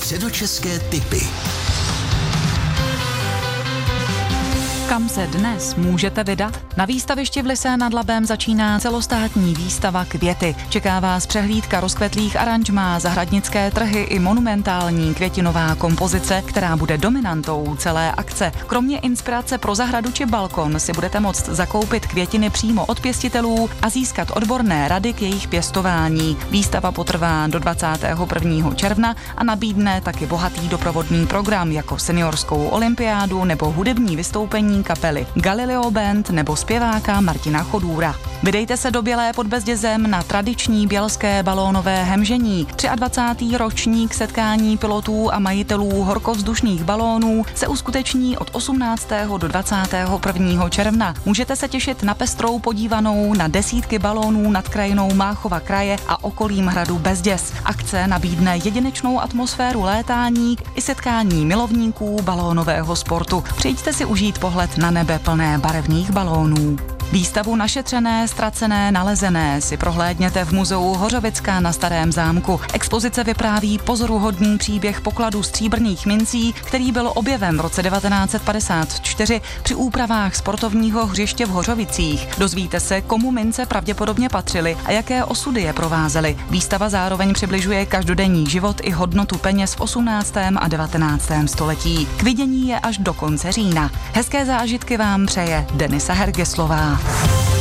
Středočeské tipy. Kam se dnes můžete vydat? Na výstavišti v Lysé nad Labem začíná celostátní výstava Květy. Čeká vás přehlídka rozkvetlých aranžmá, zahradnické trhy i monumentální květinová kompozice, která bude dominantou celé akce. Kromě inspirace pro zahradu či balkon si budete moct zakoupit květiny přímo od pěstitelů a získat odborné rady k jejich pěstování. Výstava potrvá do 21. června a nabídne taky bohatý doprovodný program jako seniorskou olympiádu nebo hudební vystoupení kapely Galileo Band nebo zpěváka Martina Chodůra. Vydejte se do Bělé pod Bezdězem na tradiční bělské balónové hemžení. 23. ročník setkání pilotů a majitelů horkovzdušných balónů se uskuteční od 18. do 21. června. Můžete se těšit na pestrou podívanou na desítky balónů nad krajinou Máchova kraje a okolím hradu Bezděz. Akce nabídne jedinečnou atmosféru létání i setkání milovníků balónového sportu. Přijďte si užít pohled na nebe plné barevných balónů. Výstavu Našetřené, ztracené, nalezené si prohlédněte v muzeu Hořovická na Starém zámku. Expozice vypráví pozoruhodný příběh pokladu stříbrných mincí, který byl objevem v roce 1954 při úpravách sportovního hřiště v Hořovicích. Dozvíte se, komu mince pravděpodobně patřily a jaké osudy je provázely. Výstava zároveň přibližuje každodenní život i hodnotu peněz v 18. a 19. století. K vidění je až do konce října. Hezké zážitky vám přeje Denisa Hergeslová.